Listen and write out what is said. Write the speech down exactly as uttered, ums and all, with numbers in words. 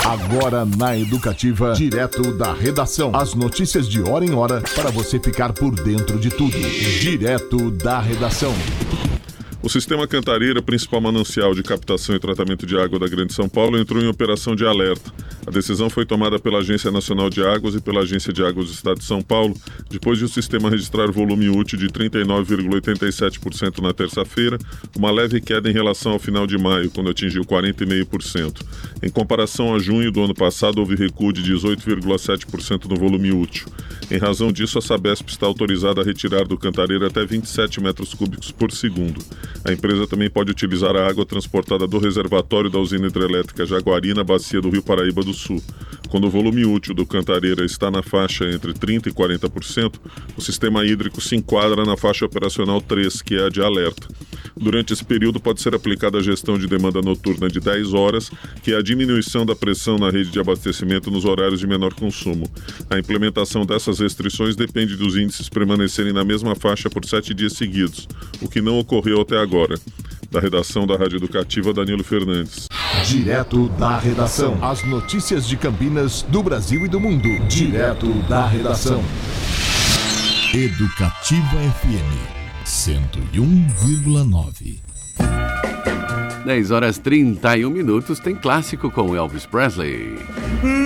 Agora na Educativa, direto da redação. As notícias de hora em hora para você ficar por dentro de tudo. Direto da redação. O sistema Cantareira, principal manancial de captação e tratamento de água da Grande São Paulo, entrou em operação de alerta. A decisão foi tomada pela Agência Nacional de Águas e pela Agência de Águas do Estado de São Paulo, depois de o sistema registrar volume útil de trinta e nove vírgula oitenta e sete por cento na terça-feira, uma leve queda em relação ao final de maio, quando atingiu quarenta vírgula cinco por cento. Em comparação a junho do ano passado, houve recuo de dezoito vírgula sete por cento no volume útil. Em razão disso, a Sabesp está autorizada a retirar do Cantareira até vinte e sete metros cúbicos por segundo. A empresa também pode utilizar a água transportada do reservatório da usina hidrelétrica Jaguari na bacia do Rio Paraíba do Sul. Quando o volume útil do Cantareira está na faixa entre trinta por cento e quarenta por cento, o sistema hídrico se enquadra na faixa operacional três, que é a de alerta. Durante esse período pode ser aplicada a gestão de demanda noturna de dez horas, que é a diminuição da pressão na rede de abastecimento nos horários de menor consumo. A implementação dessas restrições depende dos índices permanecerem na mesma faixa por sete dias seguidos, o que não ocorreu até agora. Da redação da Rádio Educativa, Danilo Fernandes. Direto da redação. As notícias de Campinas, do Brasil e do mundo. Direto da redação. Educativa F M cento e um vírgula nove. dez horas e trinta e um minutos, tem clássico com Elvis Presley.